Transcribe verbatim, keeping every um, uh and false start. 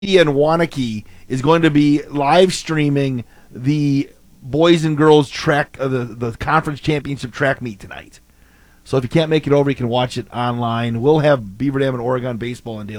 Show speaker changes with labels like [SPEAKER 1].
[SPEAKER 1] in Wanakee is going to be live streaming the boys and girls track uh, the the conference championship track meet tonight. So if you can't make it over, you can watch it online. We'll have Beaver Dam and Oregon baseball on Daily